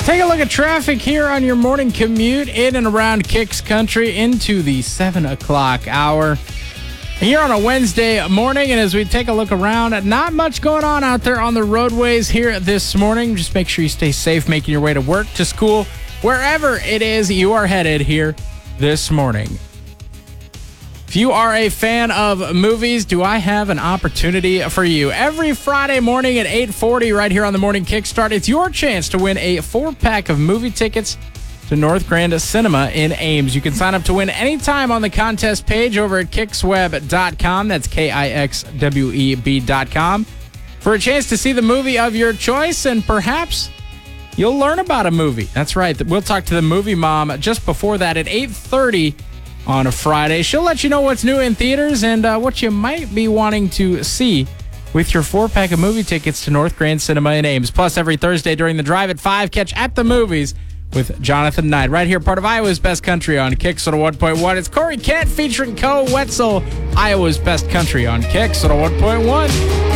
Take a look at traffic here on your morning commute in and around Kicks Country into the 7 o'clock hour. Here on a Wednesday morning, and as we take a look around, not much going on out there on the roadways here this morning. Just make sure you stay safe making your way to work, to school, wherever it is you are headed here this morning. If you are a fan of movies, do I have an opportunity for you? Every Friday morning at 8:40 right here on the Morning Kickstart, it's your chance to win a 4-pack of movie tickets to North Grand Cinema in Ames. You can sign up to win anytime on the contest page over at Kixweb.com. That's KIXWEB.com for a chance to see the movie of your choice, and perhaps you'll learn about a movie. That's right. We'll talk to the movie mom just before that at 8:30 on a Friday. She'll let you know what's new in theaters and what you might be wanting to see with your 4-pack of movie tickets to North Grand Cinema in Ames. Plus, every Thursday during the drive at 5, catch At the Movies with Jonathan Knight, right here, part of Iowa's Best Country on Kicks 101.1. It's Corey Kent featuring Co. Wetzel, Iowa's Best Country on Kicks 101.1.